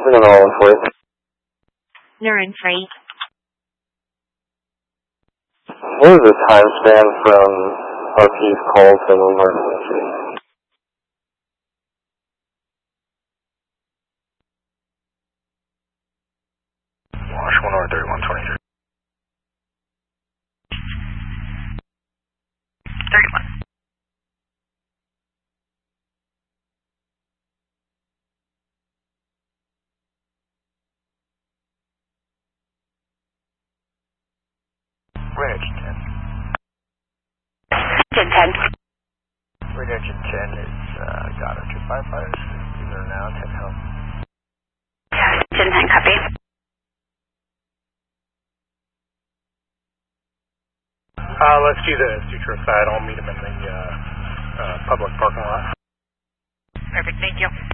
We don't know for it. Neuron free. What is the time span from RP's call to emergency? Wash 1 or 3123. 31. Red Engine 10. Engine 10. Red Engine 10 is got our 2 firefighters. These are now 10 home. Engine 10, copy. Let's do the Sutro side. I'll meet him in the public parking lot. Perfect, thank you.